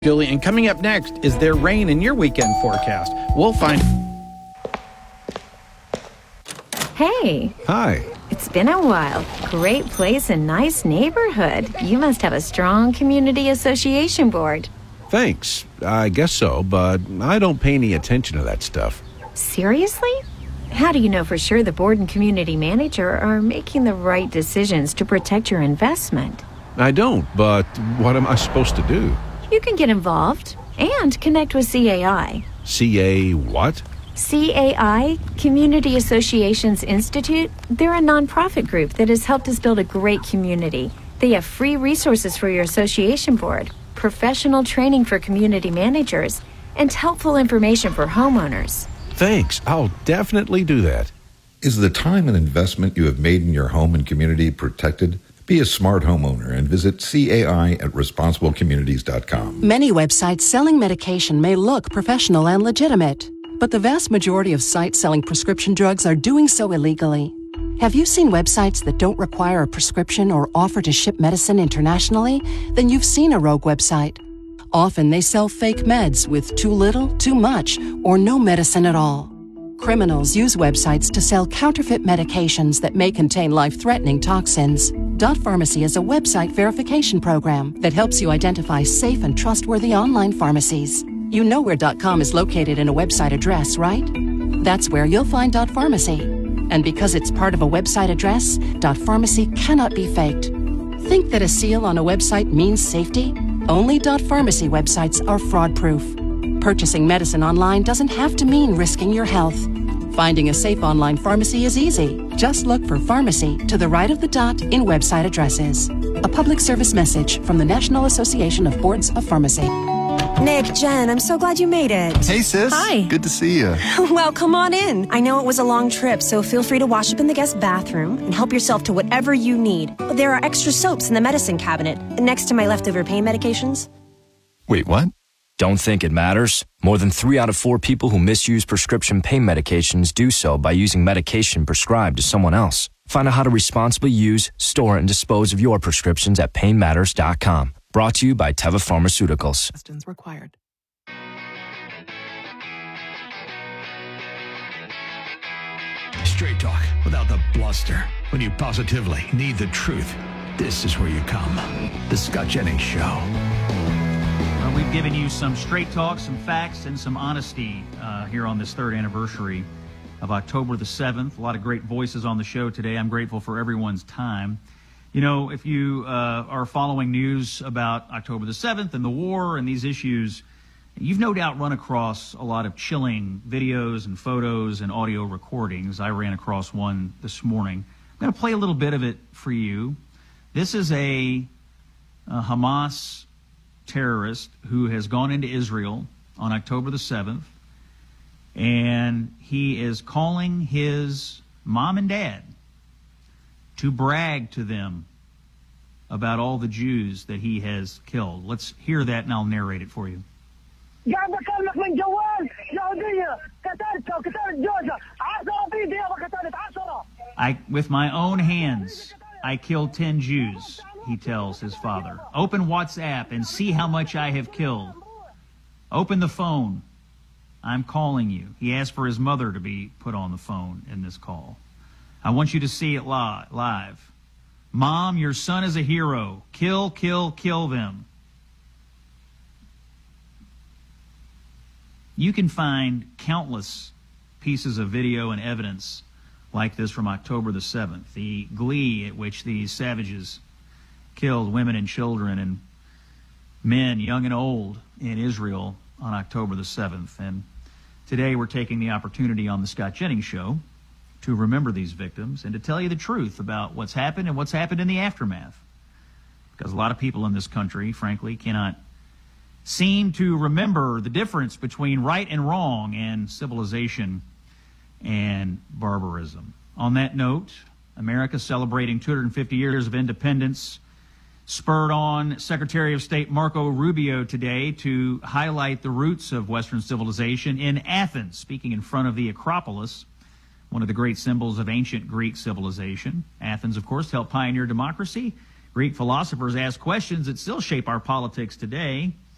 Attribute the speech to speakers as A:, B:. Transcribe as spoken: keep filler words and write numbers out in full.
A: Julie, and coming up next, is there rain in your weekend forecast? We'll find...
B: Hey.
C: Hi.
B: It's been a while. Great place and nice neighborhood. You must have a strong community association board.
C: Thanks. I guess so, but I don't pay any attention to that stuff.
B: Seriously? How do you know for sure the board and community manager are making the right decisions to protect your investment?
C: I don't, but what am I supposed to do?
B: You can get involved and connect with C A I.
C: C A what?
B: C A I, Community Associations Institute, they're a nonprofit group that has helped us build a great community. They have free resources for your association board, professional training for community managers, and helpful information for homeowners.
C: Thanks. I'll definitely do that.
D: Is the time and investment you have made in your home and community protected? Be a smart homeowner and visit C A I at responsible communities dot com.
E: Many websites selling medication may look professional and legitimate, but the vast majority of sites selling prescription drugs are doing so illegally. Have you seen websites that don't require a prescription or offer to ship medicine internationally? Then you've seen a rogue website. Often they sell fake meds with too little, too much, or no medicine at all. Criminals use websites to sell counterfeit medications that may contain life-threatening toxins. Dot Pharmacy is a website verification program that helps you identify safe and trustworthy online pharmacies. You know where .com is located in a website address, right? That's where you'll find Dot Pharmacy. And because it's part of a website address, Dot Pharmacy cannot be faked. Think that a seal on a website means safety? Only Dot Pharmacy websites are fraud-proof. Purchasing medicine online doesn't have to mean risking your health. Finding a safe online pharmacy is easy. Just look for pharmacy to the right of the dot in website addresses. A public service message from the National Association of Boards of Pharmacy.
F: Nick, Jen, I'm so glad you made it.
G: Hey, sis.
F: Hi.
G: Good to see you.
F: Well, come on in. I know it was a long trip, so feel free to wash up in the guest bathroom and help yourself to whatever you need. There are extra soaps in the medicine cabinet next to my leftover pain medications.
G: Wait, what?
H: Don't think it matters? More than three out of four people who misuse prescription pain medications do so by using medication prescribed to someone else. Find out how to responsibly use, store, and dispose of your prescriptions at pain matters dot com. Brought to you by Teva Pharmaceuticals.
I: Questions required.
J: Straight talk without the bluster. When you positively need the truth, this is where you come. The Scott Jennings Show.
K: Well, we've given you some straight talk, some facts, and some honesty uh, here on this third anniversary of October the seventh. A lot of great voices on the show today. I'm grateful for everyone's time. You know, if you uh, are following news about October the seventh and the war and these issues, you've no doubt run across a lot of chilling videos and photos and audio recordings. I ran across one this morning. I'm going to play a little bit of it for you. This is a, a Hamas terrorist who has gone into Israel on October the seventh, and he is calling his mom and dad to brag to them about all the Jews that he has killed. Let's hear that, and I'll narrate it for you. I, with my own hands, I killed ten Jews, he tells his father. Open WhatsApp and see how much I have killed. Open the phone. I'm calling you. He asked for his mother to be put on the phone in this call. I want you to see it li- live. Mom, your son is a hero. Kill, kill, kill them. You can find countless pieces of video and evidence like this from October the seventh. The glee at which these savages killed women and children and men, young and old, in Israel on October the seventh. And today we're taking the opportunity on the Scott Jennings Show to remember these victims and to tell you the truth about what's happened and what's happened in the aftermath. Because a lot of people in this country, frankly, cannot seem to remember the difference between right and wrong and civilization and barbarism. On that note, America celebrating two hundred fifty years of independence spurred on Secretary of State Marco Rubio today to highlight the roots of Western civilization in Athens, speaking in front of the Acropolis, one of the great symbols of ancient Greek civilization. Athens, of course, helped pioneer democracy. Greek philosophers asked questions that still shape our politics today.